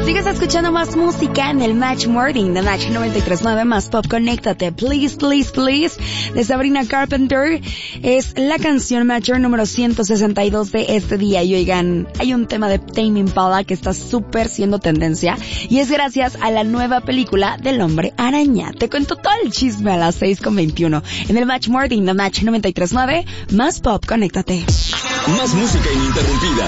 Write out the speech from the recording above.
Sigues escuchando más música en el Match Morning de Match 93.9 más Pop. Conéctate, please, please, please, de Sabrina Carpenter. Es la canción Matcher número 162 de este día. Y oigan, hay un tema de Tame Impala que está súper siendo tendencia y es gracias a la nueva película del Hombre Araña. Te cuento todo el chisme a las 6:21 en el Match Morning de Match 93.9 más Pop. Conéctate. Más música ininterrumpida.